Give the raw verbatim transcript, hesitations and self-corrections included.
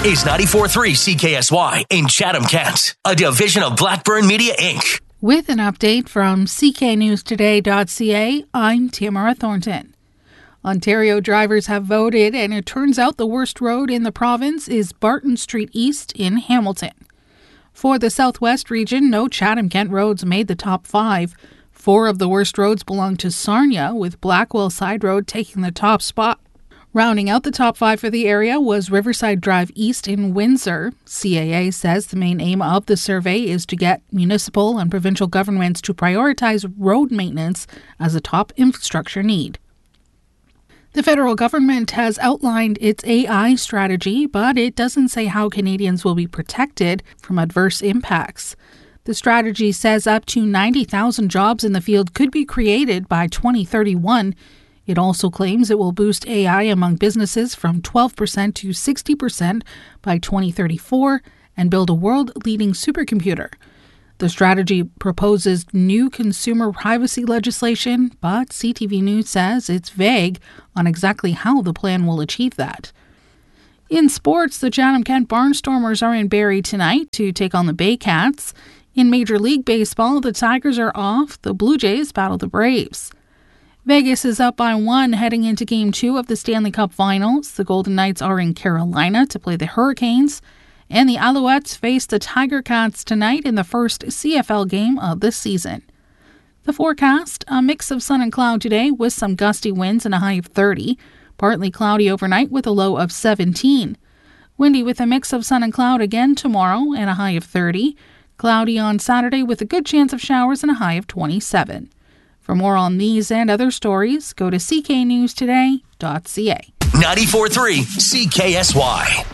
is ninety-four point three C K S Y in Chatham-Kent, a division of Blackburn Media, Incorporated. With an update from C K news today dot C A, I'm Tamara Thornton. Ontario drivers have voted, and it turns out the worst road in the province is Barton Street East in Hamilton. For the Southwest region, no Chatham-Kent roads made the top five. Four of the worst roads belong to Sarnia, with Blackwell Side Road taking the top spot. Rounding out the top five for the area was Riverside Drive East in Windsor. C A A says the main aim of the survey is to get municipal and provincial governments to prioritize road maintenance as a top infrastructure need. The federal government has outlined its A I strategy, but it doesn't say how Canadians will be protected from adverse impacts. The strategy says up to ninety thousand jobs in the field could be created by twenty thirty-one. It also claims it will boost A I among businesses from twelve percent to sixty percent by twenty thirty-four and build a world-leading supercomputer. The strategy proposes new consumer privacy legislation, but C T V News says it's vague on exactly how the plan will achieve that. In sports, the Chatham-Kent Barnstormers are in Barrie tonight to take on the Baycats. In Major League Baseball, the Tigers are off. The Blue Jays battle the Braves. Vegas is up by one heading into Game two of the Stanley Cup Finals. The Golden Knights are in Carolina to play the Hurricanes. And the Alouettes face the Tiger Cats tonight in the first C F L game of the season. The forecast, a mix of sun and cloud today with some gusty winds and a high of thirty. Partly cloudy overnight with a low of seventeen. Windy with a mix of sun and cloud again tomorrow and a high of thirty. Cloudy on Saturday with a good chance of showers and a high of twenty-seven. For more on these and other stories, go to C K news today dot C A. ninety-four point three C K S Y.